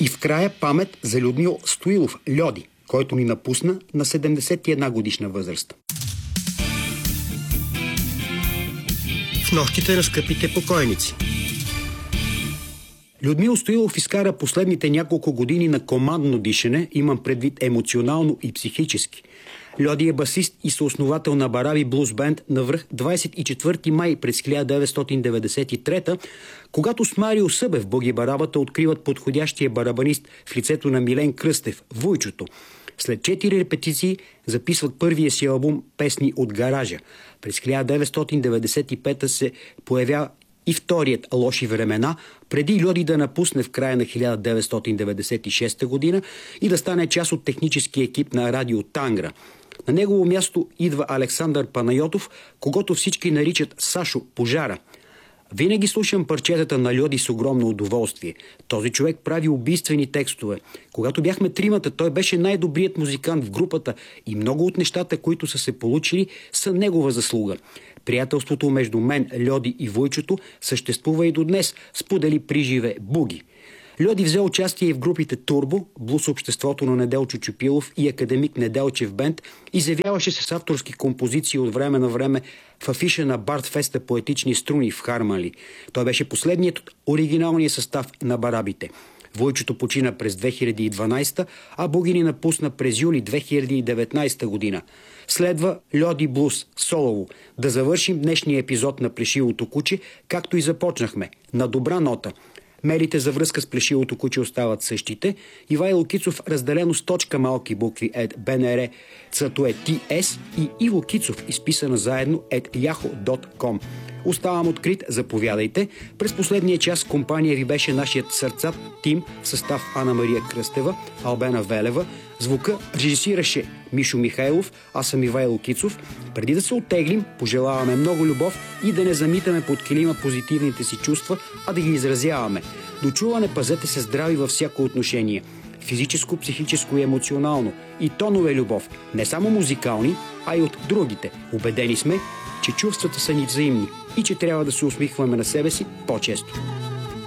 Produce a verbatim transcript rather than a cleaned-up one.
И в края памет за Людмил Стоилов Льоди, който ни напусна на седемдесет и една годишна възраст. В нощите на скъпите покойници. Людмил Стоилов изкара последните няколко години на командно дишане, имам предвид емоционално и психически. Льоди е басист и съосновател на Бараби Блуз Бенд навръх двадесет и четвърти май през хиляда деветстотин деветдесет и трета, когато с Марио Събев Боги Барабата откриват подходящия барабанист в лицето на Милен Кръстев, Войчото. След четири репетиции записват първия си албум «Песни от гаража». През хиляда деветстотин деветдесет и пета се появява и вторият «Лоши времена», преди Льоди да напусне в края на хиляда деветстотин деветдесет и шеста година и да стане част от техническия екип на радио Тангра. На негово място идва Александър Панайотов, когото всички наричат Сашо Пожара. Винаги слушам парчетата на Льоди с огромно удоволствие. Този човек прави убийствени текстове. Когато бяхме тримата, той беше най-добрият музикант в групата и много от нещата, които са се получили, са негова заслуга. Приятелството между мен, Льоди и Войчото съществува и до днес, сподели приживе Буги. Льоди взе участие в групите Турбо, Блуз обществото на Неделчо Чупилов и Академик Неделчев бенд, изявяваше се с авторски композиции от време на време в афиша на Бартфеста Поетични струни в Хармали. Той беше последният от оригиналния състав на Барабите. Войчото почина през две хиляди и дванадесета, а Буги ни напусна през юли две хиляди и деветнадесета година. Следва Льоди Блуз, солово. Да завършим днешния епизод на Плешивото куче, както и започнахме, на добра нота. Мерите за връзка с Плешивото куче остават същите. Ивайло Кицов разделено с точка малки букви ет бнр цато е ти ес и Иво Кицов изписана заедно ет яхо точка ком. Оставам открит, заповядайте. През последния час компания ви беше нашият сърцат тим в състав Ана Мария Кръстева, Албена Велева. Звука режисираше Мишо Михайлов, аз съм Ивайло Кицов. Преди да се оттеглим, пожелаваме много любов и да не замитаме под килима позитивните си чувства, а да ги изразяваме. До чуване, пазете се здрави във всяко отношение. Физическо, психическо и емоционално. И тонове любов. Не само музикални, а и от другите. Убедени сме, че чувствата са ни взаимни и че трябва да се усмихваме на себе си по-често.